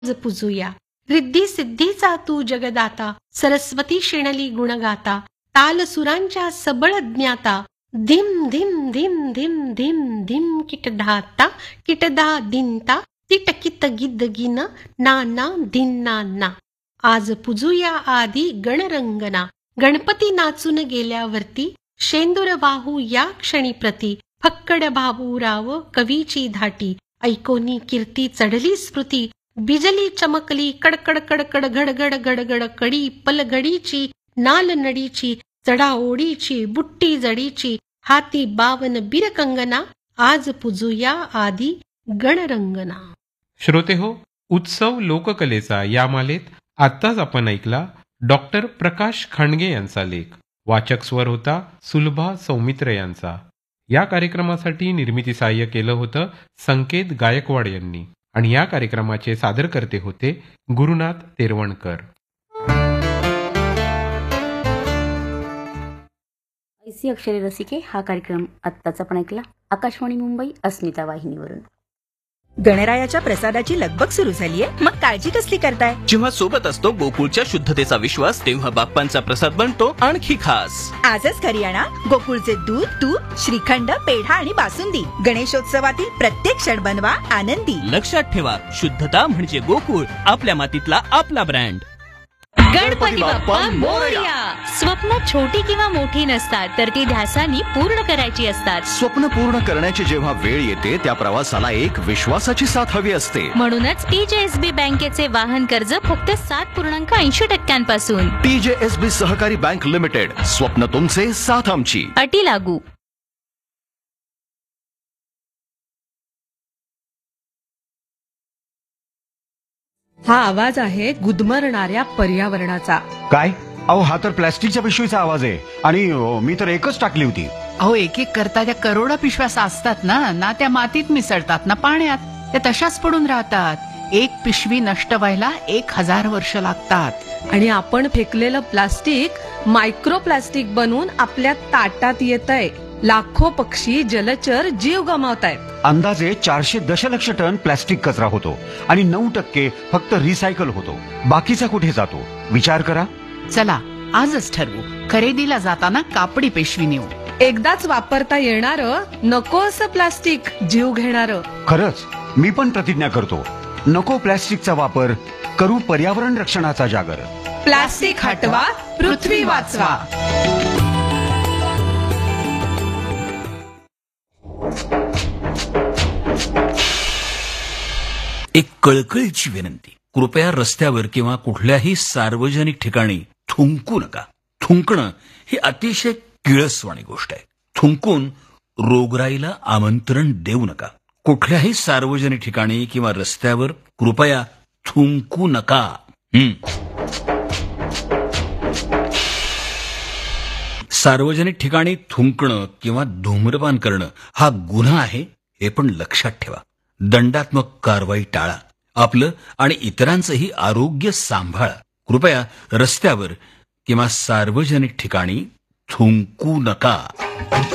पूजूया. रिद्धी सिद्धीचा तू जगदाता, सरस्वती शेणली गुणगाता, ताल सुरांच्या सबळ ज्ञाता, धिम धिम धिम धिम धिम धिम किटधाता किटदा दिनता तिटकित गिद्द गिन ना ना धिन्ना ना. आज पूजूया आधी गणरंगना, गणपती नाचून गेल्यावरती, शेंदूर वाहू या क्षणी प्रती, फक्कड बाबूराव कवीची धाटी, ऐकोनी कीर्ती चढली स्मृती, बिजली चमकली कडकड कडकड घडगड गडगड कडी, पलघडीची नाल नडीची, चढा ओढीची बुट्टी जडीची, हाती बावन बिरकंगना, आज पूजूया आधी गणरंगना. श्रोते हो, उत्सव लोककलेचा या मालेत आत्ताच आपण ऐकला डॉक्टर प्रकाश खांडगे यांचा लेख. वाचक स्वर होता सुलभा सौमित्र यांचा. या कार्यक्रमासाठी निर्मिती सहाय्य केलं होतं संकेत गायकवाड यांनी आणि या कार्यक्रमाचे सादरकर्ते होते गुरुनाथ तेरवणकर. ऐसी अक्षरे रसिके हा कार्यक्रम आत्ताच आपण ऐकला आकाशवाणी मुंबई अस्मिता वाहिनीवरून. गणरायाच्या प्रसादाची लगबग सुरू झालीये, मग काळजी कसली करताय? जेव्हा सोबत असतो गोकुळच्या शुद्धतेचा विश्वास, तेव्हा बाप्पांचा प्रसाद बनतो आणखी खास. आजच घरी आणा गोकुळचे दूध, तूप, श्रीखंड, पेढा आणि बासुंदी. गणेशोत्सवातील प्रत्येक क्षण बनवा आनंदी. लक्षात ठेवा, शुद्धता म्हणजे गोकुळ, आपल्या मातीतला आपला ब्रँड. गणपती बाप्पा मोरया. स्वप्न छोटी किंवा मोठी नसतात, तर ती ध्यासानी पूर्ण करायची असतात. स्वप्न पूर्ण करण्याची जेव्हा वेळ येते, त्या प्रवासाला एक विश्वासाची साथ हवी असते. म्हणूनच TJSB बँकेचे वाहन कर्ज फक्त 7.80% TJSB सहकारी बँक लिमिटेड. स्वप्न तुमचे, साथ आमची. अटी लागू. हा आवाज आहे गुदमरणाऱ्या पर्यावरणाचा. काय? अहो, हा तर प्लॅस्टिकच्या पिशवीचा आवाज आहे आणि मी तर एकच टाकली होती. अहो, एक एक करता त्या करोडा पिशव्या साचतात ना त्या मातीत मिसळतात ना पाण्यात, त्या तशाच पडून राहतात. एक पिशवी नष्ट व्हायला 1000 वर्ष लागतात. आणि आपण फेकलेलं प्लास्टिक मायक्रो प्लास्टिक बनून आपल्या ताटात येतंय. लाखो पक्षी जलचर जीव गमावतायत. अंदाजे 400 दशलक्ष टन प्लॅस्टिक कचरा होतो आणि 9% फक्त रिसायकल होतो. बाकीचा कुठे जातो? विचार करा. चला आजच ठरवू, खरेदीला जाताना कापडी पिशवी नेऊ. एकदाच वापरता येणारं, नको असं प्लास्टिक, जीव घेणारं. खरंच मी पण प्रतिज्ञा करतो, नको प्लॅस्टिकचा वापर, करू पर्यावरण रक्षणाचा जागर. प्लास्टिक हटवा, पृथ्वी वाचवा. एक कळकळीची विनंती, कृपया रस्त्यावर किंवा कुठल्याही सार्वजनिक ठिकाणी थुंकू नका. थुंकणं ही अतिशय किळसवाणी गोष्ट आहे. थुंकून रोगराईला आमंत्रण देऊ नका. कुठल्याही सार्वजनिक ठिकाणी किंवा रस्त्यावर कृपया थुंकू नका. सार्वजनिक ठिकाणी थुंकणं किंवा धूम्रपान करणं हा गुन्हा आहे, हे पण लक्षात ठेवा. दंडात्मक कारवाई टाळा. आपलं आणि इतरांचंही आरोग्य सांभाळा. कृपया रस्त्यावर किंवा सार्वजनिक ठिकाणी थुंकू नका.